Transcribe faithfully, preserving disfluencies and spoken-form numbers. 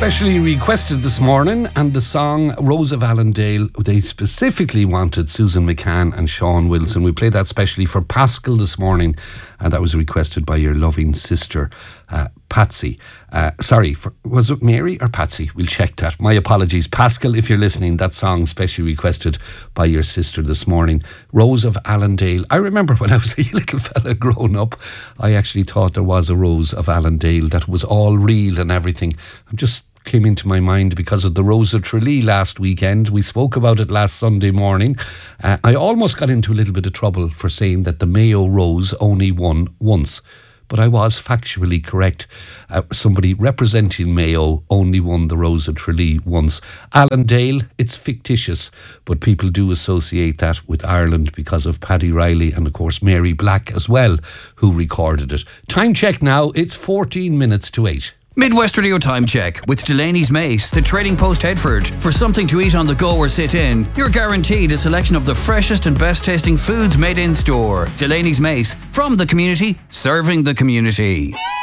specially requested this morning, and the song Rose of Allendale, they specifically wanted Susan McCann and Sean Wilson. We played that specially for Pascal this morning, and that was requested by your loving sister, uh, Patsy. Uh, sorry, for, was it Mary or Patsy? We'll check that. My apologies. Pascal, if you're listening, that song specially requested by your sister this morning. Rose of Allendale. I remember when I was a little fella growing up, I actually thought there was a Rose of Allendale, that was all real and everything. I'm just came into my mind because of the Rose of Tralee last weekend. We spoke about it last Sunday morning. Uh, I almost got into a little bit of trouble for saying that the Mayo Rose only won once, but I was factually correct. Uh, somebody representing Mayo only won the Rose of Tralee once. Allendale, it's fictitious, but people do associate that with Ireland because of Paddy Riley and, of course, Mary Black as well, who recorded it. Time check now, it's fourteen minutes to eight. Midwest Radio Time Check with Delaney's Mace, the Trading Post Headford. For something to eat on the go or sit in, you're guaranteed a selection of the freshest and best tasting foods made in store. Delaney's Mace, from the community, serving the community.